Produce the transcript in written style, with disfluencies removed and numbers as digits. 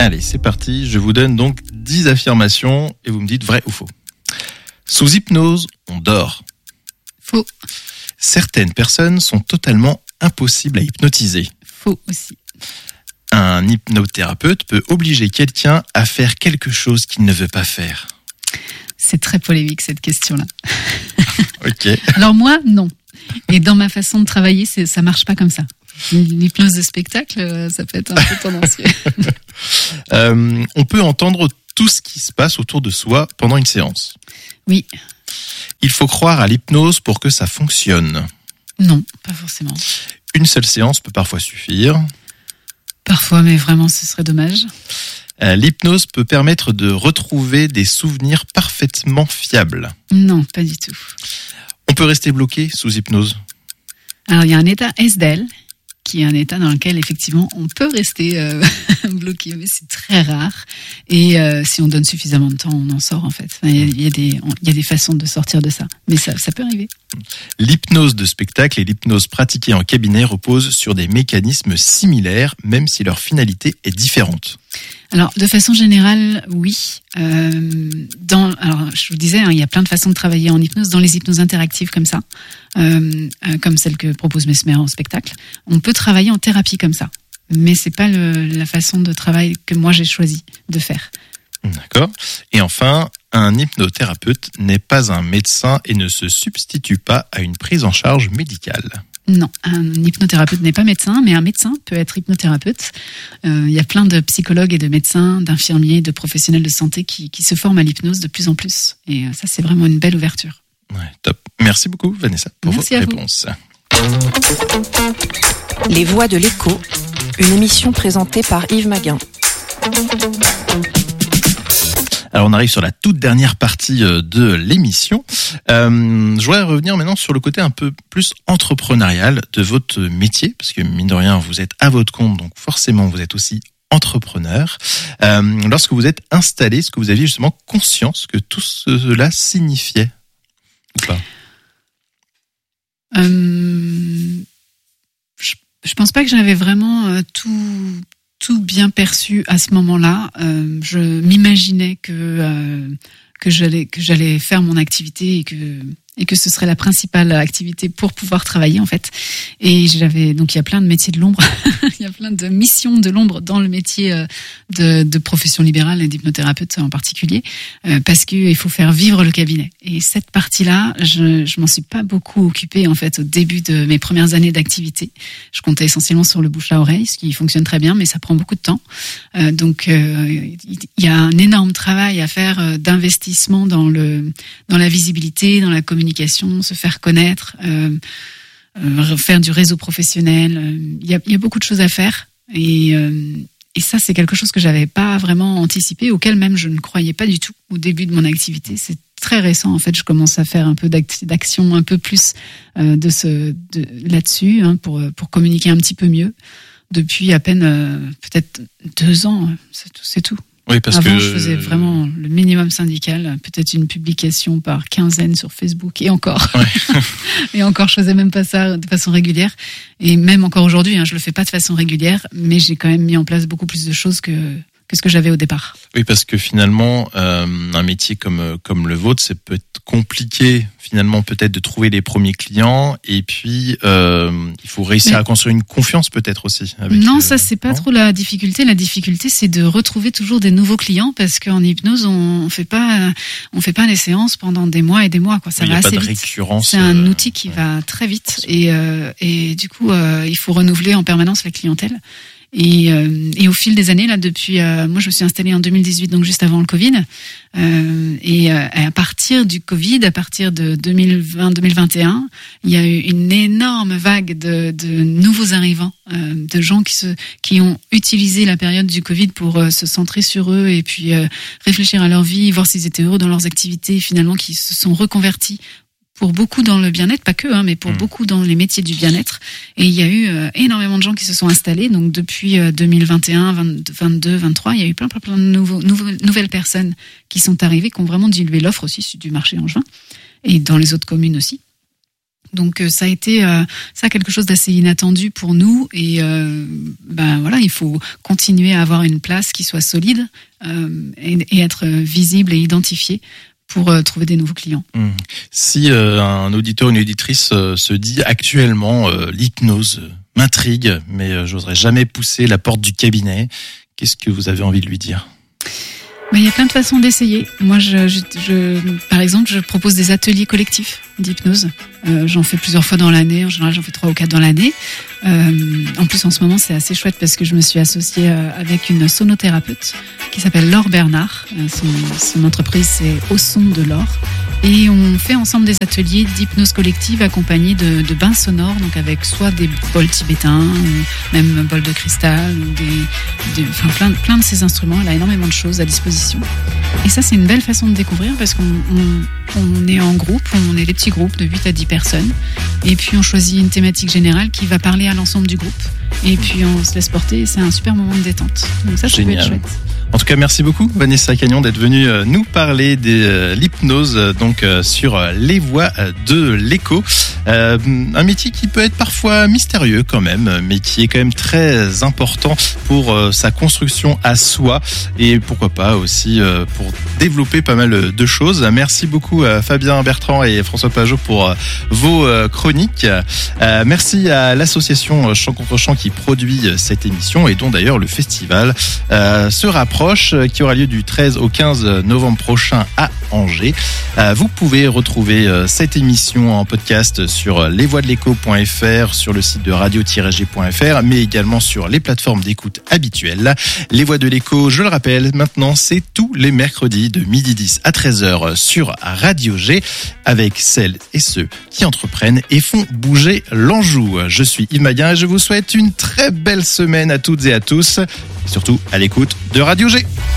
Allez, c'est parti. Je vous donne donc 10 affirmations et vous me dites vrai ou faux. Sous hypnose, on dort. Faux. Certaines personnes sont totalement impossibles à hypnotiser. Faux aussi. Un hypnothérapeute peut obliger quelqu'un à faire quelque chose qu'il ne veut pas faire. C'est très polémique cette question-là. Ok. Alors moi, non. Et dans ma façon de travailler, ça marche pas comme ça. L'hypnose de spectacle, ça peut être un peu tendancieux. On peut entendre tout ce qui se passe autour de soi pendant une séance. Oui. Il faut croire à l'hypnose pour que ça fonctionne. Non, pas forcément. Une seule séance peut parfois suffire. Parfois, mais vraiment, ce serait dommage. L'hypnose peut permettre de retrouver des souvenirs parfaitement fiables. Non, pas du tout. On peut rester bloqué sous hypnose. Alors, il y a un état SDL, qui est un état dans lequel, effectivement, on peut rester bloqué, mais c'est très rare. Et si on donne suffisamment de temps, on en sort, en fait. Il y a des façons de sortir de ça. Mais ça peut arriver. L'hypnose de spectacle et l'hypnose pratiquée en cabinet reposent sur des mécanismes similaires, même si leur finalité est différente. Alors, de façon générale, oui. Alors, je vous disais, il y a plein de façons de travailler en hypnose. Dans les hypnoses interactives comme ça, comme celle que propose Mesmer en spectacle, on peut travailler en thérapie comme ça. Mais c'est pas la façon de travail que moi j'ai choisi de faire. D'accord. Et enfin, un hypnothérapeute n'est pas un médecin et ne se substitue pas à une prise en charge médicale. Non, un hypnothérapeute n'est pas médecin, mais un médecin peut être hypnothérapeute. Il y a plein de psychologues et de médecins, d'infirmiers, de professionnels de santé qui se forment à l'hypnose de plus en plus. Et ça, c'est vraiment une belle ouverture. Ouais, top. Merci beaucoup, Vanessa, pour Merci vos réponses. Les Voix de l'écho, une émission présentée par Yves Maguin. Alors on arrive sur la toute dernière partie de l'émission. Je voudrais revenir maintenant sur le côté un peu plus entrepreneurial de votre métier, parce que mine de rien, vous êtes à votre compte, donc forcément vous êtes aussi entrepreneur. Lorsque vous êtes installé, est-ce que vous aviez justement conscience que tout cela signifiait ou pas ? Je pense pas que j'avais vraiment tout bien perçu à ce moment-là. Je m'imaginais que j'allais faire mon activité et que ce serait la principale activité pour pouvoir travailler en fait. Et donc il y a plein de métiers de l'ombre, il y a plein de missions de l'ombre dans le métier de profession libérale et d'hypnothérapeute en particulier, parce que il faut faire vivre le cabinet. Et cette partie-là, je m'en suis pas beaucoup occupée en fait au début de mes premières années d'activité. Je comptais essentiellement sur le bouche à oreille, ce qui fonctionne très bien, mais ça prend beaucoup de temps. Donc il y a un énorme travail à faire d'investissement dans la visibilité, dans la communication, se faire connaître, faire du réseau professionnel. Il y a beaucoup de choses à faire et ça, c'est quelque chose que j'avais pas vraiment anticipé, auquel même je ne croyais pas du tout au début de mon activité. C'est très récent, en fait. Je commence à faire un peu d'action, un peu plus là-dessus, pour communiquer un petit peu mieux. Depuis à peine peut-être 2 ans, c'est tout. Oui, parce Avant, que je faisais vraiment le minimum syndical, peut-être une publication par quinzaine sur Facebook, et encore. Ouais. Et encore, je faisais même pas ça de façon régulière. Et même encore aujourd'hui, je le fais pas de façon régulière, mais j'ai quand même mis en place beaucoup plus de choses que ce que j'avais au départ. Oui, parce que finalement, un métier comme le vôtre, c'est peut-être compliqué finalement peut-être de trouver les premiers clients, et puis il faut réussir à construire une confiance peut-être aussi. Non, ça c'est pas trop la difficulté. La difficulté, c'est de retrouver toujours des nouveaux clients, parce qu'en hypnose, on fait pas les séances pendant des mois et des mois, quoi. Ça va assez vite. Récurrence. C'est un outil qui va très vite, et du coup, il faut renouveler en permanence la clientèle. Et au fil des années, là, depuis, moi, je me suis installée en 2018, donc juste avant le Covid. Et à partir du Covid, à partir de 2020-2021, il y a eu une énorme vague de nouveaux arrivants, de gens qui ont utilisé la période du Covid pour se centrer sur eux et puis réfléchir à leur vie, voir s'ils étaient heureux dans leurs activités, et finalement qui se sont reconvertis. Pour beaucoup dans le bien-être, pas que, mais pour beaucoup dans les métiers du bien-être. Et il y a eu énormément de gens qui se sont installés. Donc depuis 2021, 2022, 2023, il y a eu plein de nouvelles personnes qui sont arrivées, qui ont vraiment dilué l'offre aussi du marché angevin et dans les autres communes aussi. Donc ça a été quelque chose d'assez inattendu pour nous, et voilà, il il faut continuer à avoir une place qui soit solide et être visible et identifié pour trouver des nouveaux clients. Si un auditeur ou une auditrice se dit actuellement l'hypnose m'intrigue, mais j'oserais jamais pousser la porte du cabinet, qu'est-ce que vous avez envie de lui dire ? Il y a plein de façons d'essayer. Moi, par exemple, je propose des ateliers collectifs d'hypnose. J'en fais plusieurs fois dans l'année. En général, j'en fais 3 ou 4 dans l'année. En plus, en ce moment, c'est assez chouette parce que je me suis associée avec une sonothérapeute qui s'appelle Laure Bernard. Son entreprise, c'est Au son de Laure. Et on fait ensemble des ateliers d'hypnose collective accompagnés de bains sonores, donc avec soit des bols tibétains, ou même bols de cristal, ou plein de ces instruments. Elle a énormément de choses à disposition. Et ça, c'est une belle façon de découvrir parce qu'on est en groupe, on est des petits groupes de 8 à 10 personnes. Et puis on choisit une thématique générale qui va parler à l'ensemble du groupe. Et puis on se laisse porter et c'est un super moment de détente. Donc ça peut être chouette. En tout cas, merci beaucoup Vanessa Cagnon d'être venue nous parler de l'hypnose donc sur les voies de l'écho. Un métier qui peut être parfois mystérieux quand même, mais qui est quand même très important pour sa construction à soi et pourquoi pas aussi pour développer pas mal de choses. Merci beaucoup Fabien Bertrand et François Pajot pour vos chroniques. Merci à l'association Chant contre Chant qui produit cette émission et dont d'ailleurs le festival se rapproche, qui aura lieu du 13 au 15 novembre prochain à Angers. Vous pouvez retrouver cette émission en podcast sur lesvoixdelécho.fr, sur le site de radio-g.fr, mais également sur les plateformes d'écoute habituelles. Les Voix de l'Écho, je le rappelle, maintenant c'est tous les mercredis de 12h10 à 13h sur Radio G, avec celles et ceux qui entreprennent et font bouger l'Anjou. Je suis Yves Maguin et je vous souhaite une très belle semaine à toutes et à tous, et surtout à l'écoute de Radio G.